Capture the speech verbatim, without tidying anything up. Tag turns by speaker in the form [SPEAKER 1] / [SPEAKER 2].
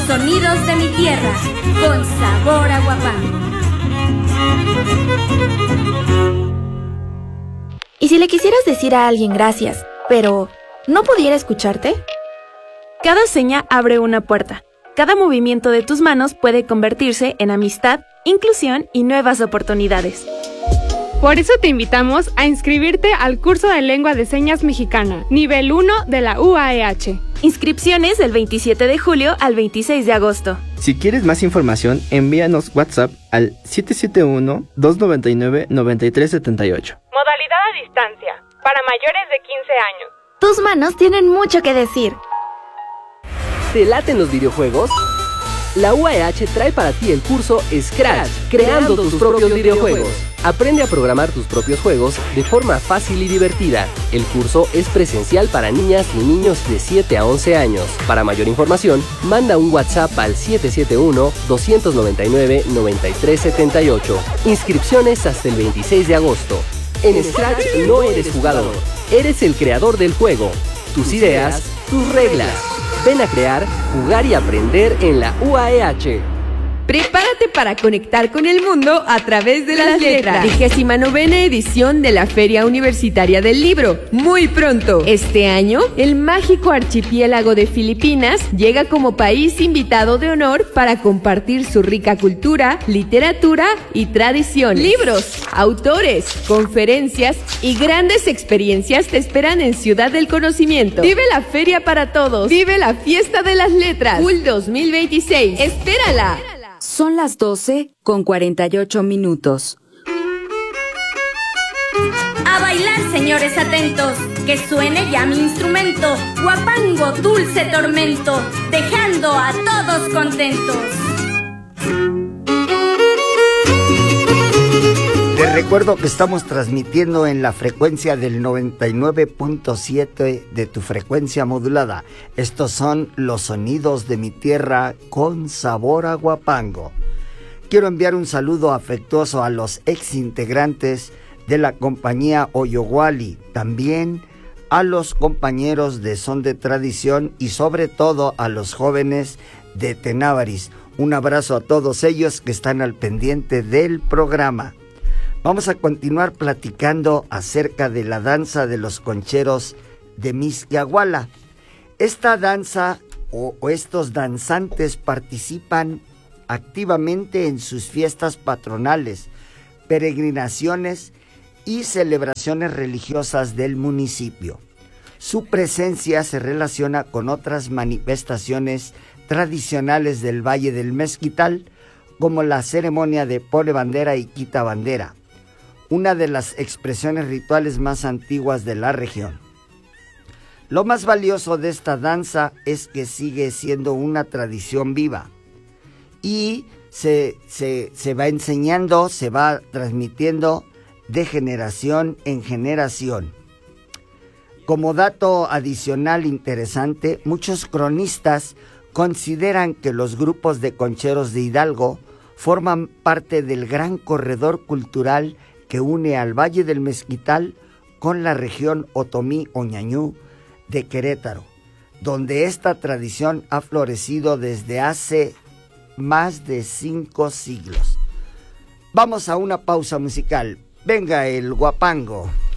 [SPEAKER 1] sonidos de mi tierra, con sabor a Huapango.
[SPEAKER 2] ¿Y si le quisieras decir a alguien gracias, pero no pudiera escucharte?
[SPEAKER 3] Cada seña abre una puerta. Cada movimiento de tus manos puede convertirse en amistad, inclusión y nuevas oportunidades.
[SPEAKER 4] Por eso te invitamos a inscribirte al curso de Lengua de Señas Mexicana, nivel uno de la U A E H.
[SPEAKER 3] Inscripciones del veintisiete de julio al veintiséis de agosto.
[SPEAKER 5] Si quieres más información, envíanos WhatsApp al siete siete uno, dos nueve nueve, nueve tres siete ocho.
[SPEAKER 4] Modalidad a distancia, para mayores de quince años.
[SPEAKER 2] Tus manos tienen mucho que decir.
[SPEAKER 6] ¿Te laten los videojuegos? La U A E H trae para ti el curso Scratch, creando tus propios videojuegos. Aprende a programar tus propios juegos de forma fácil y divertida. El curso es presencial para niñas y niños de siete a once años. Para mayor información, manda un WhatsApp al siete siete uno, dos nueve nueve, nueve tres siete ocho. Inscripciones hasta el veintiséis de agosto. En Scratch no eres jugador, eres el creador del juego. Tus ideas, tus reglas. Ven a crear, jugar y aprender en la U A E H.
[SPEAKER 7] Prepárate para conectar con el mundo a través de las letras. Vigésima novena edición de la Feria Universitaria del Libro. Muy pronto. Este año, el mágico archipiélago de Filipinas llega como país invitado de honor para compartir su rica cultura, literatura y tradiciones. Libros, autores, conferencias y grandes experiencias te esperan en Ciudad del Conocimiento. Vive la feria para todos. Vive la fiesta de las letras. U L dos mil veintiséis. ¡Espérala!
[SPEAKER 8] Son las doce con cuarenta y ocho minutos.
[SPEAKER 1] A bailar, señores atentos, que suene ya mi instrumento, Huapango, dulce tormento, dejando a todos contentos.
[SPEAKER 9] Te recuerdo que estamos transmitiendo en la frecuencia del noventa y nueve punto siete de tu frecuencia modulada. Estos son los sonidos de mi tierra con sabor a Huapango. Quiero enviar un saludo afectuoso a los ex integrantes de la compañía Oyoguali, también a los compañeros de Son de Tradición y sobre todo a los jóvenes de Tenávaris. Un abrazo a todos ellos que están al pendiente del programa. Vamos a continuar platicando acerca de la danza de los concheros de Mixquiahuala. Esta danza o, o estos danzantes participan activamente en sus fiestas patronales, peregrinaciones y celebraciones religiosas del municipio. Su presencia se relaciona con otras manifestaciones tradicionales del Valle del Mezquital, como la ceremonia de Pone Bandera y Quita Bandera, una de las expresiones rituales más antiguas de la región. Lo más valioso de esta danza es que sigue siendo una tradición viva y se, se, se va enseñando, se va transmitiendo de generación en generación. Como dato adicional interesante, muchos cronistas consideran que los grupos de concheros de Hidalgo forman parte del gran corredor cultural que une al Valle del Mezquital con la región Otomí-Oñañú de Querétaro, donde esta tradición ha florecido desde hace más de cinco siglos. Vamos a una pausa musical. Venga el Huapango.